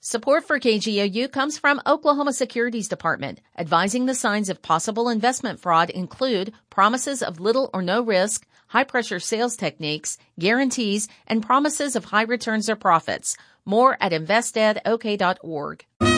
Support for KGOU comes from Oklahoma Securities Department. Advising the signs of possible investment fraud include promises of little or no risk, high-pressure sales techniques, guarantees, and promises of high returns or profits. More at investedok.org.